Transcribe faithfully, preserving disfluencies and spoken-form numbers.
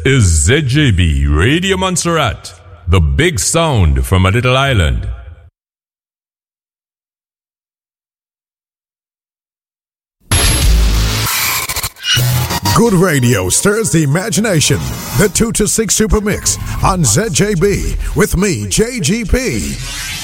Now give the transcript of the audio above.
is Z J B Radio Montserrat, the big sound from a little island. Good radio stirs the imagination. The two to six Super Mix on Z J B with me, J G P.